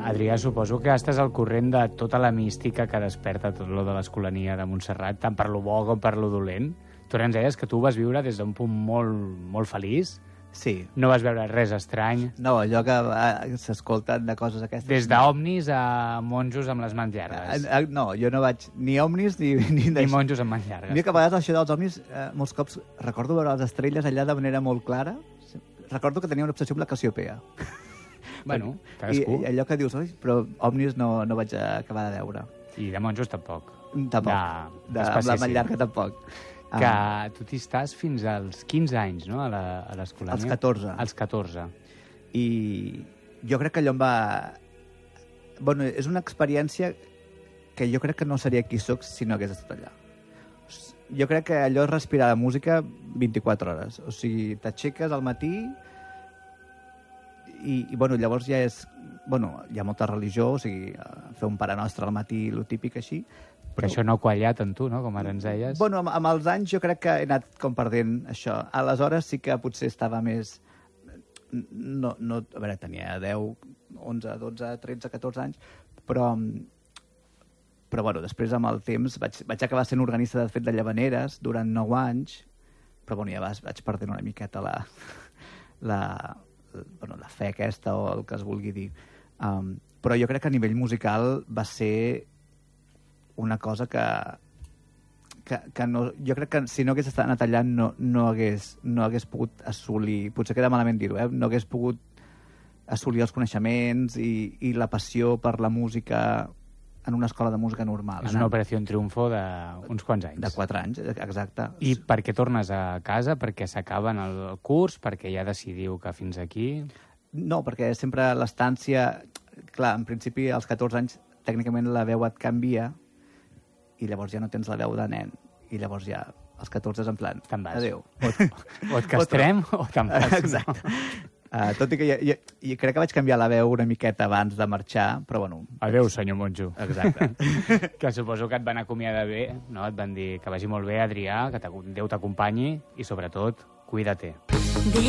Adrià, suposo que estàs al corrent de tota la mística que desperta tot lo de l'Escolania de Montserrat, tant per lo bo com per lo dolent. Tu ens deies que tu vas viure des d'un punt molt feliç. Sí. No vas veure res estrany. No, allò que s'escolten de coses aquestes... Des d'òmnis a monjos amb les mans llargues. No, jo no vaig ni òmnis ni Ni monjos amb mans llargues. Mira que a vegades això dels òmnis, molts cops recordo veure les estrelles allà de manera molt clara. Recordo que tenia una obsessió amb la Cassiopea. Bueno, cadascú. I allò que dius, oi, però òmnis no vaig acabar de veure. I de monjos tampoc. Tampoc. Amb la mà llarga tampoc. Que tu t'hi estàs fins als 15 anys, no?, a l'Escolania. Als 14. Als 14. I jo crec que allò em va... Bueno, és una experiència que jo crec que no seria qui soc si no hagués estat allà. Jo crec que allò és respirar la música 24 hores. O sigui, t'aixeques al matí i bueno, llavors ja és... Bueno, hi ha molta religió, o sigui, fer un Pare Nostre al matí, lo típic així. Però això no ha quallat en tu, no?, com ara ens deies. Bueno, amb els anys jo crec que he anat com perdent això. Aleshores sí que potser estava més... No, a veure, tenia 10, 11, 12, 13, 14 anys, però bueno, després amb el temps vaig acabar sent organista de fet de Llavaneres durant 9 anys, però bueno, ja vaig perdent una miqueta la fe aquesta o el que es vulgui dir. Però jo crec que a nivell musical va ser una cosa que no, jo crec que si no hagués estat anat allà no hagués pogut assolir, potser queda malament dir-ho, no hagués pogut assolir els coneixements i la passió per la música en una escola de música normal. És una operació en triomfo d'uns quants anys. De 4 anys, exacte. I per què tornes a casa? Perquè s'acaben el curs? Perquè ja decidiu que fins aquí? No, perquè sempre l'estància... Clar, en principi, als 14 anys, tècnicament la veu et canvia i llavors ja no tens la veu de nen. I llavors ja, als 14 és en plan... Te'n vas. Adéu. O et castrem o te'n vas. Exacte. Tot i que jo crec que vaig canviar la veu una miqueta abans de marxar, però bueno... Adéu, senyor monjo. Exacte. Que suposo que et van acomiadar bé, no? Et van dir que vagi molt bé, Adrià, que Déu t'acompanyi i, sobretot, cuida-te.